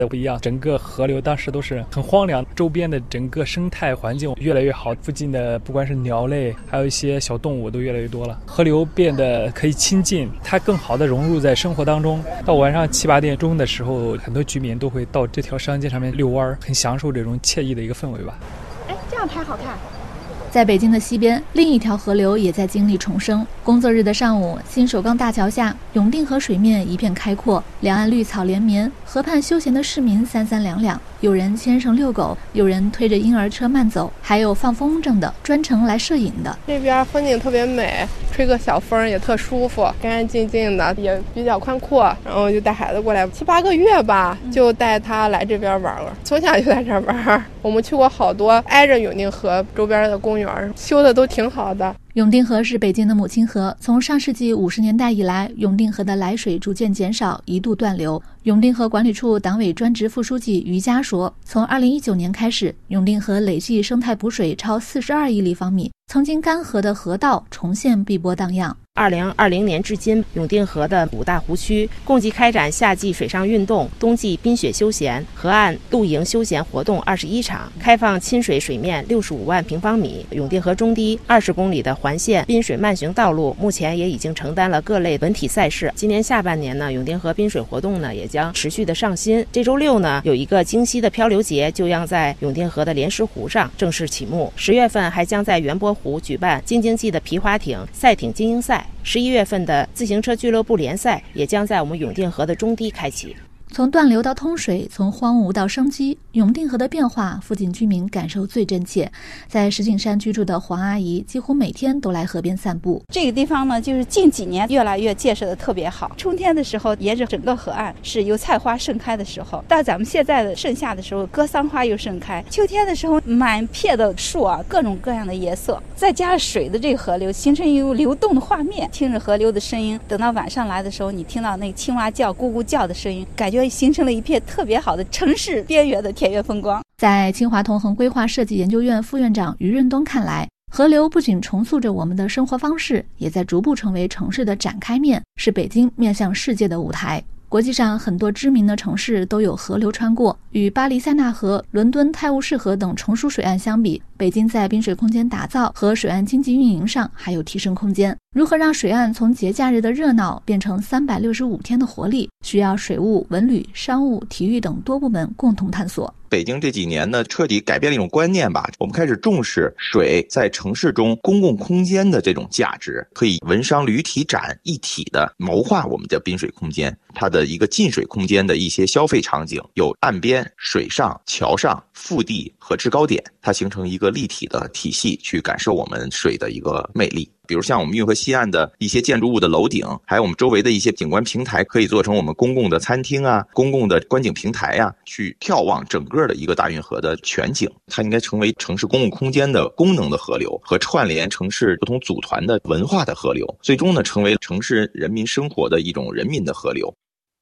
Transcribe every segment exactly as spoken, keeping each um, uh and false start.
不一样，整个河流当时都是很荒凉，周边的整个生态环境越来越好，附近的不管是鸟类还有一些小动物都越来越多了，河流变得可以亲近，它更好的融入在生活当中。到晚上七八点钟的时候，很多居民都会到这条商街上面遛弯，很享受这种惬意的一个氛围吧。 哎，这样拍好看。 在北京的西边，另一条河流也在经历重生。工作日的上午，新首钢大桥下，永定河水面一片开阔，两岸绿草连绵，河畔休闲的市民三三两两，有人牵绳遛狗，有人推着婴儿车慢走，还有放风筝的，专程来摄影的。 这边风景特别美，吹个小风也特舒服，干干净净的，也比较宽阔。然后就带孩子过来七八个月吧，就带他来这边玩了，从小就在这玩。我们去过好多挨着永定河周边的公园，修的都挺好的。 永定河是北京的母亲河，从上世纪五十年代以来，永定河的来水逐渐减少，一度断流。永定河管理处党委专职副书记于佳说，从二零一九年开始，永定河累计生态补水超四十二亿立方米，曾经干涸的河道重现碧波荡漾。 二零二零年至今，永定河的五大湖区共计开展夏季水上运动、冬季冰雪休闲、河岸露营休闲活动二十一场，开放亲水水面六十五万平方米。永定河中堤二十公里的环线滨水慢行道路，目前也已经承担了各类文体赛事。今年下半年呢，永定河滨水活动呢也将持续的上新。这周六呢，有一个京西的漂流节就将在永定河的莲石湖上正式启幕。十月份还将在元波湖举办京津冀的皮划艇赛艇精英赛。十一月份的自行车俱乐部联赛也将在我们永定河的中堤开启。 从断流到通水，从荒芜到生机，永定河的变化，附近居民感受最真切。在石景山居住的黄阿姨，几乎每天都来河边散步。 这个地方呢，就是近几年越来越建设的特别好。春天的时候，沿着整个河岸是油菜花盛开的时候；到咱们现在的盛夏的时候，格桑花又盛开。秋天的时候，满片的树啊，各种各样的颜色，再加上水的这个河流，形成一种流动的画面。听着河流的声音，等到晚上来的时候，你听到那个青蛙叫、咕咕叫的声音，感觉形成了一片特别好的城市边缘的田园风光。 在清华同恒规划设计研究院副院长于润东看来，河流不仅重塑着我们的生活方式，也在逐步成为城市的展开面，是北京面向世界的舞台。国际上很多知名的城市都有河流穿过，与巴黎塞纳河、伦敦泰晤士河等成熟水岸相比，北京在滨水空间打造和水岸经济运营上还有提升空间。如何让水岸从节假日的热闹变成三百六十五天的活力，需要水务、文旅、商务、体育等多部门共同探索。 北京这几年呢，彻底改变了一种观念吧。我们开始重视水在城市中公共空间的这种价值，可以文商旅体展一体的谋划我们的滨水空间。它的一个近水空间的一些消费场景，有岸边、水上、桥上、腹地和制高点，它形成一个立体的体系，去感受我们水的一个魅力。比如像我们运河西岸的一些建筑物的楼顶，还有我们周围的一些景观平台，可以做成我们公共的餐厅啊、公共的观景平台啊，去眺望整个的一个大运河的全景。它应该成为城市公共空间的功能的河流，和串联城市不同组团的文化的河流，最终呢，成为城市人民生活的一种人民的河流。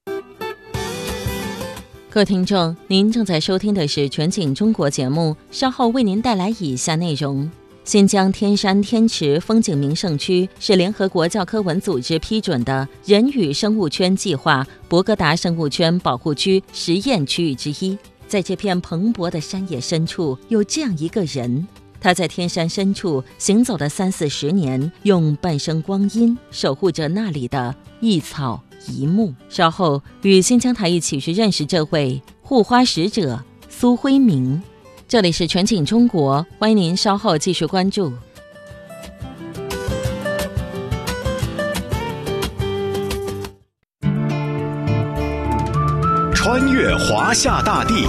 各位听众，您正在收听的是全景中国节目，稍后为您带来以下内容。新疆天山天池风景名胜区是联合国教科文组织批准的人与生物圈计划博格达生物圈保护区实验区域之一。在这片蓬勃的山野深处，有这样一个人，他在天山深处行走了三四十年，用半生光阴守护着那里的一草一木。稍后与新疆台一起去认识这位护花使者苏辉明。这里是全景中国，欢迎您稍后继续关注。 穿越华夏大地，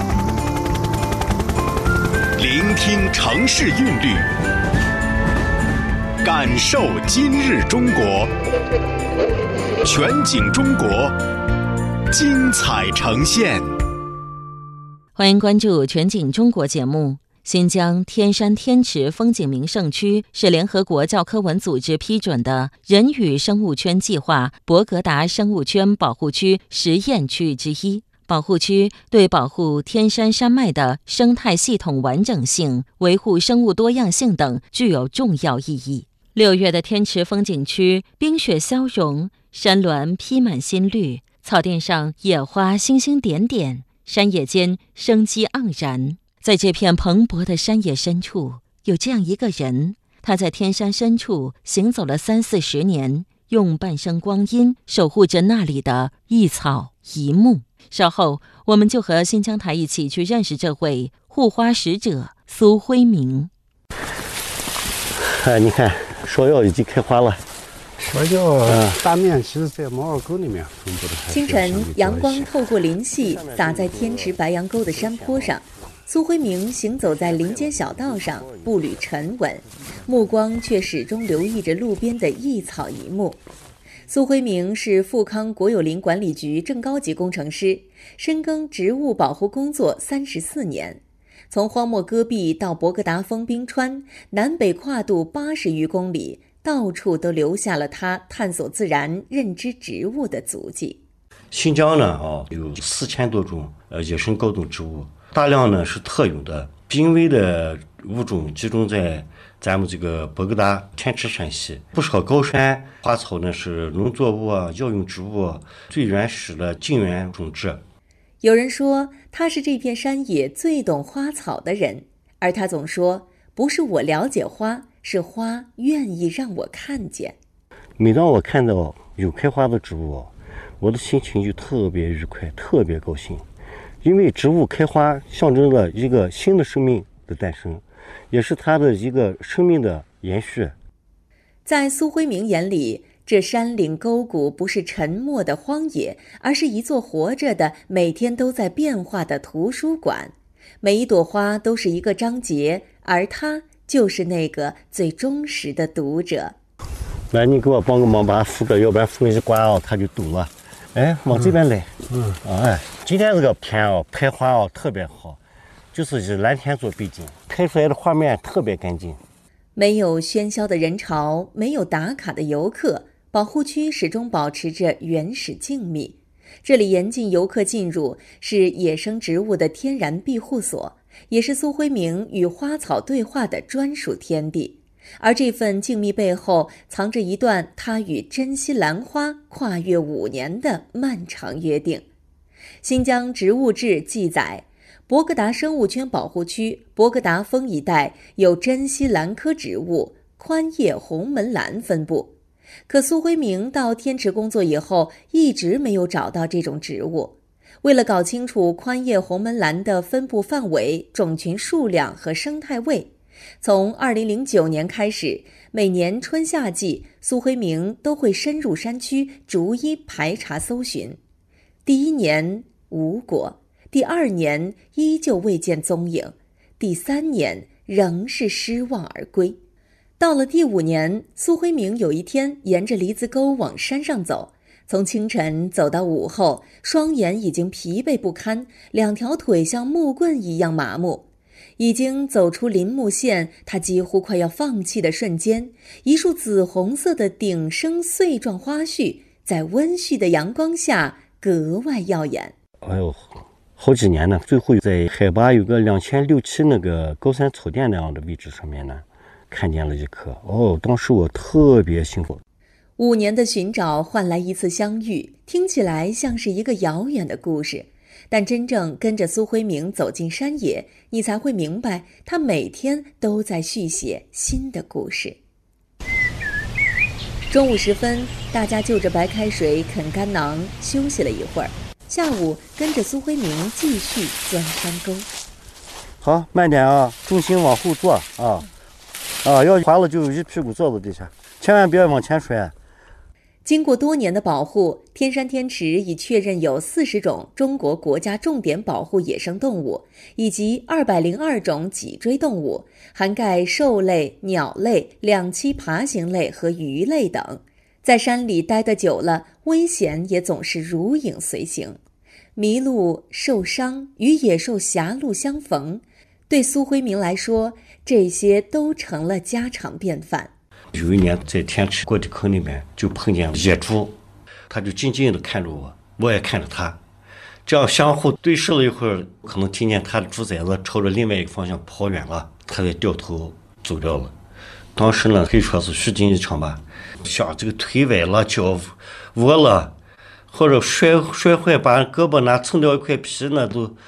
聆听城市韵律，感受今日中国。全景中国，精彩呈现。 欢迎关注全景中国节目。新疆天山天池风景名胜区是联合国教科文组织批准的人与生物圈计划博格达生物圈保护区实验区域之一。保护区对保护天山山脉的生态系统完整性、维护生物多样性等具有重要意义。六月的天池风景区，冰雪消融，山峦披满新绿，草甸上野花星星点点， 山野间生机盎然。在这片蓬勃的山野深处，有这样一个人，他在天山深处行走了三四十年，用半生光阴守护着那里的一草一木。稍后我们就和新疆台一起去认识这位护花使者苏辉明。 哎，你看芍药已经开花了。 芍药大面其实在毛二沟里面分布的。 清晨，阳光透过林隙洒在天池白杨沟的山坡上。苏辉明行走在林间小道上，步履沉稳，目光却始终留意着路边的一草一木。苏辉明是富康国有林管理局正高级工程师，深耕植物保护工作三十四年。从荒漠戈壁到博格达峰冰川，南北跨度八十余公里，到处都留下了他探索自然、认知植物的足迹。 新疆呢，啊，有四千多种呃野生高等植物，大量呢是特有的、濒危的物种集中在咱们这个博格达天池山系。不少高山花草呢是农作物啊、药用植物最原始的近缘种质。 有人说他是这片山野最懂花草的人，而他总说，不是我了解花，是花愿意让我看见。 每当我看到有开花的植物，我的心情就特别愉快，特别高兴。因为植物开花象征着一个新的生命的诞生，也是它的一个生命的延续。 在苏辉明眼里，这山岭沟谷不是沉默的荒野，而是一座活着的、每天都在变化的图书馆。每一朵花都是一个章节，而他就是那个最忠实的读者。 来，你给我帮个忙，把它扶着，要不然扶一刮哦，它就堵了。哎，往这边来。嗯，嗯哎，今天这个片哦，拍花哦特别好，就是以蓝天做背景，拍出来的画面特别干净。 没有喧嚣的人潮，没有打卡的游客，保护区始终保持着原始静谧。这里严禁游客进入，是野生植物的天然庇护所，也是苏辉明与花草对话的专属天地。而这份静谧背后，藏着一段他与珍稀兰花跨越五年的漫长约定。新疆植物志记载，博格达生物圈保护区博格达峰一带有珍稀兰科植物宽叶红门兰分布，可苏辉明到天池工作以后，一直没有找到这种植物。为了搞清楚宽叶红门兰的分布范围、种群数量和生态位，从二零零九年开始，每年春夏季，苏辉明都会深入山区，逐一排查搜寻。第一年无果，第二年依旧未见踪影，第三年仍是失望而归。到了第五年，苏辉明有一天沿着梨子沟往山上走，从清晨走到午后，双眼已经疲惫不堪，两条腿像木棍一样麻木。已经走出林木线，他几乎快要放弃的瞬间，一束紫红色的顶生穗状花絮在温煦的阳光下格外耀眼。 哎呦，好几年呢，最后在海拔有个两千六七那个高山草甸那样的位置上面呢，看见了一棵。哦，当时我特别兴奋。 五年的寻找换来一次相遇，听起来像是一个遥远的故事。但真正跟着苏辉明走进山野，你才会明白，他每天都在续写新的故事。中午时分，大家就着白开水啃干囊休息了一会儿，下午跟着苏辉明继续钻山沟。 好，慢点啊，重心往后坐啊，啊，要滑了就一屁股坐到地下，千万别往前摔。 经过多年的保护，天山天池已确认有四十种中国国家重点保护野生动物，以及二百零二种脊椎动物，涵盖兽类、鸟类、两栖爬行类和鱼类等。在山里待得久了，危险也总是如影随形。迷路、受伤、与野兽狭路相逢，对苏辉明来说，这些都成了家常便饭。 有一年在天池过地坑里面就碰见野猪，他就静静地看着我，我也看着他，这样相互对视了一会儿，可能听见他的猪崽子朝着另外一个方向跑远了，他才掉头走掉了。当时呢可以说是虚惊一场吧，想这个腿崴了，脚窝了， 或者摔摔坏把胳膊拿蹭掉一块皮，那都